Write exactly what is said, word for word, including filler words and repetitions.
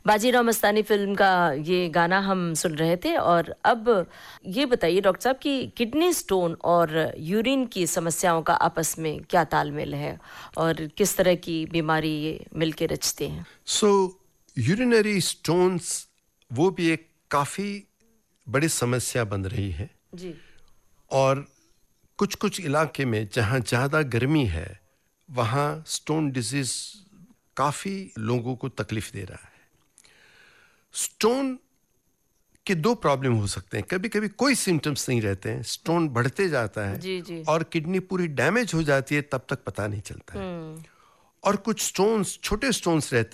Bajirao Mastani film का ये गाना हम सुन रहे थे। और अब ये बताइए डॉक्टर साहब कि किडनी स्टोन और यूरिन की समस्याओं का आपस में क्या तालमेल है और किस तरह की बीमारी ये मिलके रचते हैं? सो यूरिनरी स्टोन्स वो भी एक काफ़ी बड़ी समस्या बन रही है जी। और कुछ कुछ इलाके में जहाँ ज़्यादा गर्मी है वहाँ स्टोन डिजीज़ काफ़ी लोगों को तकलीफ दे रहा है। स्टोन के दो प्रॉब्लम हो सकते हैं। कभी कभी कोई सिम्टम्स नहीं रहते हैं, स्टोन बढ़ते जाता है जी जी। और किडनी पूरी डैमेज हो जाती है, तब तक पता नहीं चलता है। हम्म। और कुछ स्टोन्स छोटे स्टोन्स रहते हैं